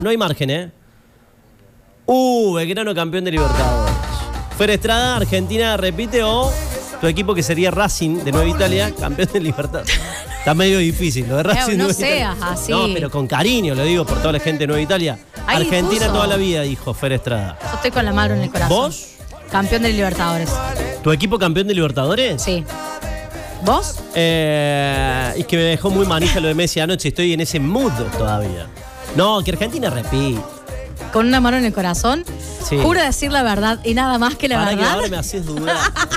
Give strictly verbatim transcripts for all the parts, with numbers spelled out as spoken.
No hay margen, ¿eh? Uh, Belgrano campeón de Libertadores. Fer Estrada, Argentina repite o tu equipo que sería Racing de Nueva Italia, campeón de Libertadores. Está medio difícil lo de Racing. No, no Nueva seas Italia. así. No, pero con cariño lo digo por toda la gente de Nueva Italia. Ahí Argentina dispuso. toda la vida, dijo Fer Estrada. Yo estoy con la mano en el corazón. ¿Vos? Campeón de Libertadores. ¿Tu equipo campeón de Libertadores? Sí. ¿Vos? Eh, es que me dejó muy manija lo de Messi anoche. Estoy en ese mood todavía. No, que Argentina repite. Con una mano en el corazón. Sí. Juro decir la verdad y nada más que la Para que verdad. ahora me haces dudar.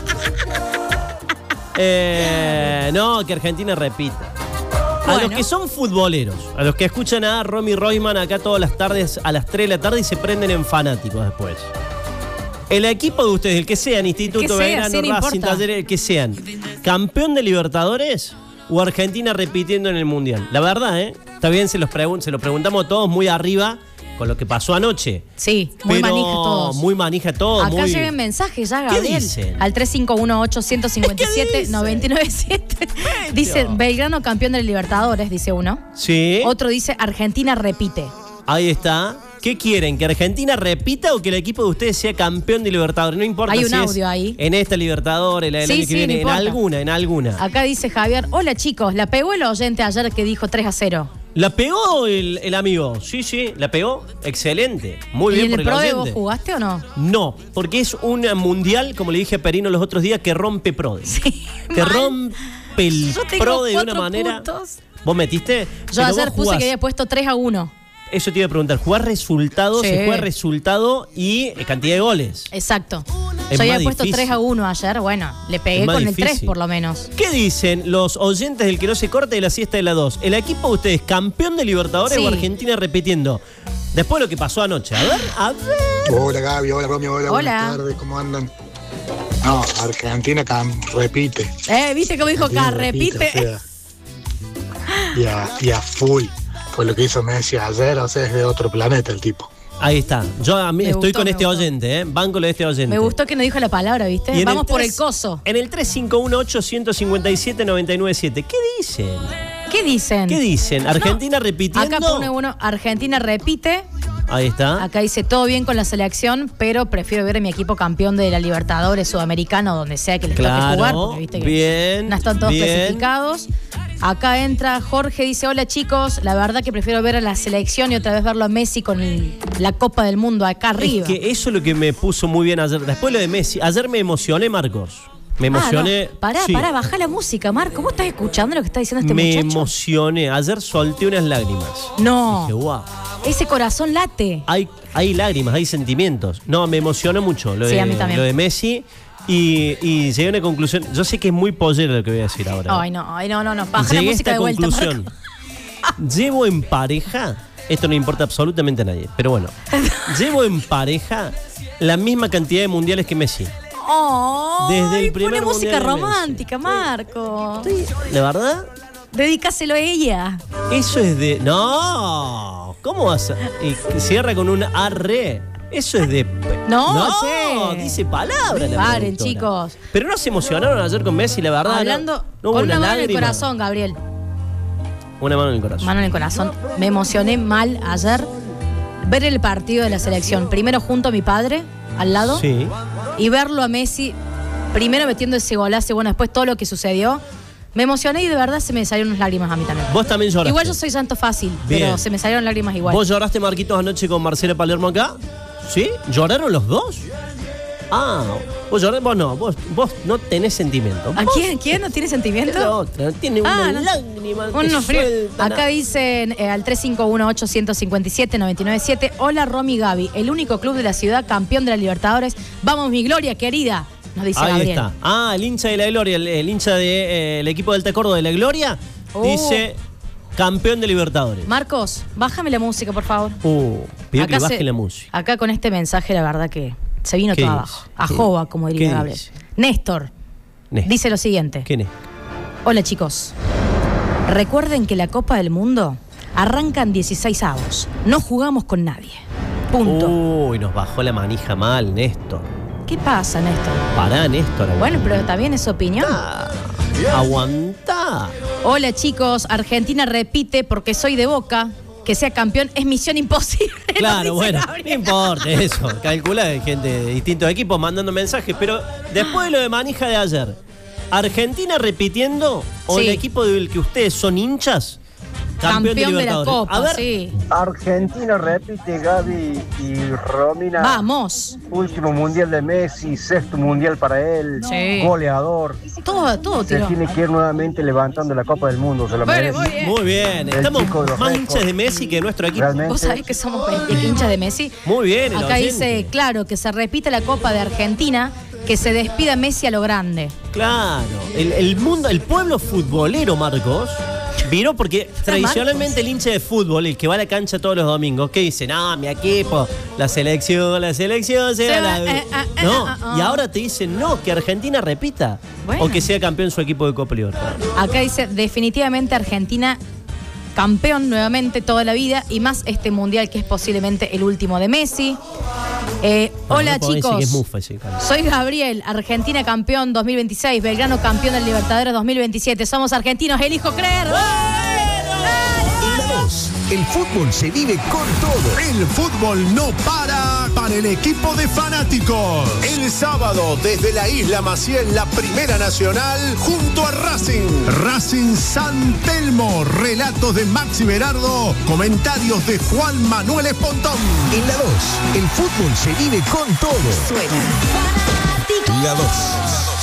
eh, no, que Argentina repita. A Bueno. los que son futboleros, a los que escuchan a Romy Roisman acá todas las tardes a las tres de la tarde y se prenden en fanáticos después. El equipo de ustedes, el que sean, Instituto sea, Belgrano, sí, no Racing, importa. Talleres, el que sean, ¿campeón de Libertadores o Argentina repitiendo en el Mundial? La verdad, ¿eh? Está bien, se, los pregun- se lo preguntamos todos muy arriba con lo que pasó anoche. Sí, muy Pero manija todos. Muy manija todos. Acá muy... llegan mensajes ya, ¿Qué Gabriel. dicen? Al tres cinco uno ocho cinco siete ¿Qué nueve nueve siete. Dice Belgrano campeón de Libertadores, dice uno. Sí. Otro dice Argentina repite. Ahí está. ¿Qué quieren? ¿Que Argentina repita o que el equipo de ustedes sea campeón de Libertadores? No importa Hay un si audio es ahí. en esta Libertadores, la del Sí, año que sí, viene, no en importa. alguna, en alguna. Acá dice Javier, hola chicos, la pegó el oyente ayer que dijo tres a cero. ¿La pegó el, el amigo? Sí, sí, la pegó. Excelente. Muy ¿Y bien en por el el Pro de oyente. vos jugaste o no? No, porque es un mundial, como le dije a Perino los otros días, que rompe Pro. Sí. Que mal. rompe el Yo tengo Pro de una cuatro manera. puntos. ¿Vos metiste? Yo Pero ayer vos puse jugás. que había puesto tres a uno. Eso te iba a preguntar. ¿Jugar resultado? Sí. Se juega resultado y eh, cantidad de goles. Exacto. Es Yo había más puesto difícil. tres a uno ayer, bueno, le pegué Es más con el tres difícil. por lo menos. ¿Qué dicen los oyentes del que no se corte de la siesta de la dos? ¿El equipo de ustedes campeón de Libertadores Sí. o Argentina repitiendo? Después de lo que pasó anoche. A ver, a ver. Hola Gaby, hola Romy, hola, Hola. buenas tardes, ¿cómo andan? No, Argentina cam- repite. Eh, ¿viste cómo dijo acá? Argentina Repite. o sea, y, a, y a full. Fue lo que hizo Messi ayer, o sea, es de otro planeta el tipo. Ahí está. Yo a mí Me estoy gustó, con me este gustó. oyente, ¿eh? Banco lo de este oyente. Me gustó que no dijo la palabra, ¿viste? Y en Vamos por tres- el coso. En el tres cinco uno ocho cinco cinco siete nueve nueve siete. ¿Qué dicen? ¿Qué dicen? ¿Qué dicen? ¿Argentina repitiendo? Acá pone uno, Argentina repite. Ahí está. Acá dice todo bien con la selección, pero prefiero ver a mi equipo campeón de la Libertadores Sudamericano, donde sea que les Claro, toque jugar, porque viste que bien, no están todos bien. clasificados. Acá entra Jorge, dice, hola chicos, la verdad que prefiero ver a la selección y otra vez verlo a Messi con el- la Copa del Mundo acá arriba. Es que eso es lo que me puso muy bien ayer. Después lo de Messi. Ayer me emocioné, Marcos. Me emocioné. Ah, no. Pará, sí. pará, baja la música, Marco. ¿Vos estás escuchando lo que está diciendo este Me muchacho? emocioné. Ayer solté unas lágrimas. No, Dije, wow. ese corazón late. Hay, hay lágrimas, hay sentimientos. No, me emocionó mucho lo, Sí, de, a mí también. lo de Messi. Y, y llegué a una conclusión. Yo sé que es muy pollero lo que voy a decir ahora. Ay, no, ay, no, no, no. Baja Llegué la a música esta de vuelta, conclusión. Marco. Llevo en pareja. Esto no importa absolutamente a nadie. Pero bueno. Llevo en pareja la misma cantidad de mundiales que Messi. Oh, Desde el primer pone música mundial de Messi. romántica, Marco. ¿De verdad? Dedícaselo a ella. Eso es de. ¡No! ¿Cómo vas a.? Y cierra con un arre. Eso es de. No, che. Dice palabras la Paren, productora. chicos. Pero no se emocionaron ayer con Messi, la verdad. Hablando no, no hubo con una mano en el lágrima. corazón, Gabriel. Una mano en el corazón. Mano en el corazón. Me emocioné mal ayer ver el partido de la selección. Primero junto a mi padre, al lado, Sí. y verlo a Messi, primero metiendo ese golazo y bueno, después todo lo que sucedió. Me emocioné y de verdad se me salieron unas lágrimas a mí también. Vos también lloraste. Igual yo soy llanto fácil, Bien. pero se me salieron lágrimas igual. ¿Vos lloraste, Marquitos, anoche con Marcela Palermo acá? ¿Sí? ¿Lloraron los dos? Ah, vos lloraste, vos no, vos, vos no tenés sentimiento. ¿A Vos quién? ¿Quién no tiene es la sentimiento? otra, tiene una Ah, no. lágrima que Uno frío. sueltan. Acá dicen eh, al tres cinco uno ocho cinco siete nueve nueve siete. Hola Romy Gaby, el único club de la ciudad campeón de la Libertadores. Vamos mi gloria querida, nos dice Ahí Gabriel. está. Ah, el hincha de la Gloria, el, el hincha del de, eh, equipo del Alta Córdoba de la Gloria, Oh. dice campeón de Libertadores. Marcos, bájame la música, por favor. Uh, pido que Acá baje se- la música. Acá con este mensaje, la verdad que se vino ¿Qué todo dice? abajo. A ¿Qué- Jova, como diría qué Gabriel. dice? Néstor Néstor. dice lo siguiente. ¿Quién es? Hola chicos, recuerden que la Copa del Mundo arrancan dieciséis avos. No jugamos con nadie. Punto. Uy, nos bajó la manija mal, Néstor. ¿Qué pasa, Néstor? Pará, Néstor. Bueno, pero también es opinión. Aguantá. Hola chicos, Argentina repite porque soy de Boca. que sea campeón es misión imposible. Claro, bueno, Gabriel. no importa eso. Calcula de gente de distintos equipos mandando mensajes. Pero después de lo de manija de ayer, ¿Argentina repitiendo o Sí. el equipo del que ustedes son hinchas? Campeón, Campeón de la Libertadores. Copa, A ver, sí. Argentina repite, Gaby y Romina. Vamos. Último mundial de Messi, sexto mundial para él, Sí. goleador. Todo, todo, Se tío. tiene que ir nuevamente levantando la Copa del Mundo, se lo Bueno, merece. muy bien. muy bien. El Estamos chico de los más récords. hinchas de Messi que nuestro equipo. Realmente. ¿Vos sabés que somos hinchas de Messi? Muy bien, el Acá oyente. dice, claro, que se repite la Copa de Argentina, que se despida Messi a lo grande. Claro. El, el mundo, el pueblo futbolero, Marcos, viró porque tradicionalmente el hincha de fútbol, el que va a la cancha todos los domingos, que dice, no, mi equipo, la selección, la selección, será Se la... va, eh, eh, eh, No, eh, eh. y ahora te dicen, no, que Argentina repita. Bueno. O que sea campeón su equipo de Copa Libertadores. Acá dice, definitivamente Argentina campeón nuevamente toda la vida y más este mundial que es posiblemente el último de Messi. Eh, Bueno, hola no puedo decir chicos, que es mufa ese campeón. soy Gabriel, Argentina campeón dos mil veintiséis, Belgrano campeón del Libertadores dos mil veintisiete. Somos argentinos, elijo creer. En la dos, el fútbol se vive con todo. El fútbol no para para el equipo de fanáticos. El sábado desde la Isla Maciel, la Primera Nacional, junto a Racing. Racing San Telmo, relatos de Maxi Berardo, comentarios de Juan Manuel Espontón. En la dos, el fútbol se vive con todo. Suena. La dos.